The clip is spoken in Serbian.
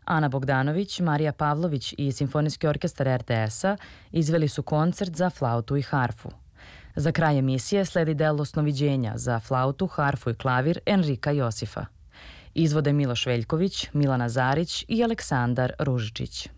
Ana Bogdanović, Marija Pavlović i Simfonijski orkestar RTS-a izveli su koncert za flautu i harfu. Za kraj emisije sledi delo Snoviđenja za flautu, harfu i klavir Enrika Josifa. Izvode Miloš Veljković, Milana Zarić i Aleksandar Ružičić.